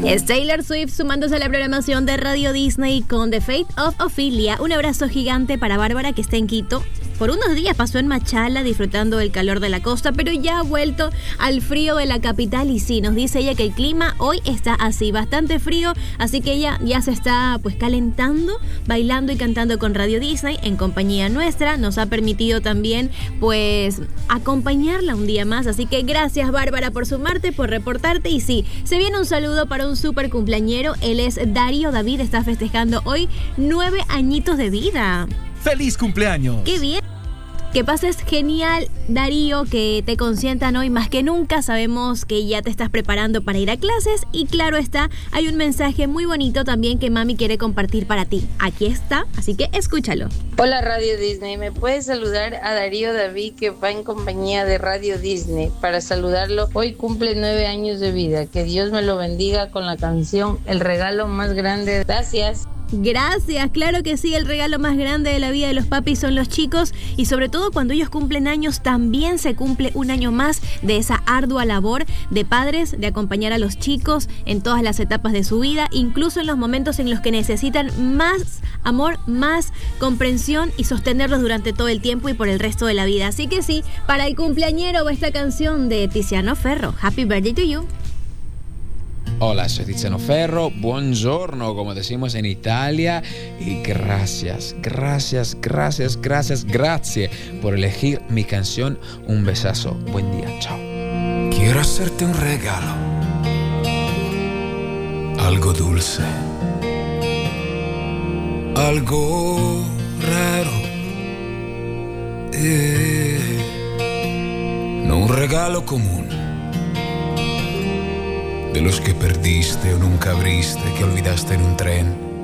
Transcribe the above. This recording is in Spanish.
Es Taylor Swift sumándose a la programación de Radio Disney con The Fate of Ophelia. Un abrazo gigante para Bárbara, que está en Quito. Por unos días pasó en Machala disfrutando del calor de la costa, pero ya ha vuelto al frío de la capital. Y sí, nos dice ella que el clima hoy está así, bastante frío, así que ella ya se está pues calentando, bailando y cantando con Radio Disney en compañía nuestra. Nos ha permitido también pues acompañarla un día más, así que gracias, Bárbara, por sumarte, por reportarte. Y sí, se viene un saludo para un súper cumpleañero. Él es Darío David, está festejando hoy 9 añitos de vida. ¡Feliz cumpleaños! ¡Qué bien! Que pases genial, Darío, que te consientan hoy más que nunca. Sabemos que ya te estás preparando para ir a clases y claro está, hay un mensaje muy bonito también que mami quiere compartir para ti. Aquí está, así que escúchalo. Hola Radio Disney, ¿me puedes saludar a Darío David, que va en compañía de Radio Disney? Para saludarlo, hoy cumple 9 años de vida. Que Dios me lo bendiga con la canción El regalo más grande. Gracias. Gracias, claro que sí, el regalo más grande de la vida de los papis son los chicos y sobre todo cuando ellos cumplen años también se cumple un año más de esa ardua labor de padres, de acompañar a los chicos en todas las etapas de su vida, incluso en los momentos en los que necesitan más amor, más comprensión y sostenerlos durante todo el tiempo y por el resto de la vida. Así que sí, para el cumpleañero va esta canción de Tiziano Ferro, Happy Birthday to You. Hola, soy Tiziano Ferro, buongiorno, como decimos en Italia, y gracias por elegir mi canción. Un besazo, buen día, chao. Quiero hacerte un regalo, algo dulce, algo raro, no un regalo común, de los que perdiste o nunca abriste, que olvidaste en un tren.